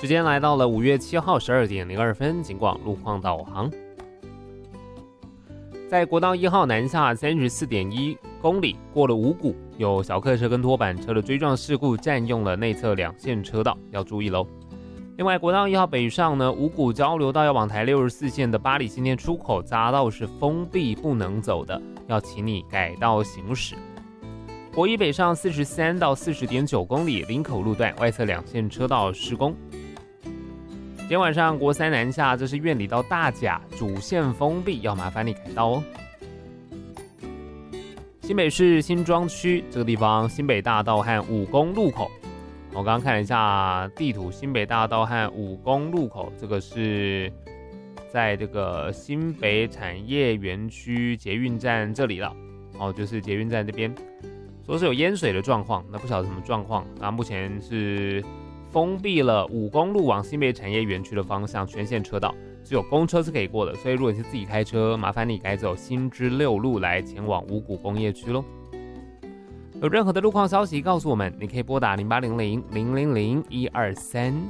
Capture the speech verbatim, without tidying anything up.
时间来到了五月七号十二点零二分，警广路况导航。在国道一号南下三十四点一公里，过了五股，有小客车跟拖板车的追撞事故，占用了内侧两线车道，要注意喽。另外，国道一号北上呢，五股交流道要往台六十四线的八里新店出口匝道是封闭不能走的，要请你改道行驶。国一北上四十三到四十点九公里，林口路段外侧两线车道施工。今天晚上国三南下，这是苑里到大甲主线封闭，要麻烦你改道哦。新北市新庄区这个地方，新北大道和五公路口，我刚刚看了一下地图，新北大道和五公路口，这个是在这个新北产业园区捷运站这里了，哦，就是捷运站这边，说是有淹水的状况，那不晓得什么状况，那目前是封闭了五公路往新北产业园区的方向全线车道，只有公车是可以过的，所以如果你是自己开车，麻烦你改走新知六路来前往五股工业区咯。有任何的路况消息告诉我们，你可以拨打零八零零零零零一二三。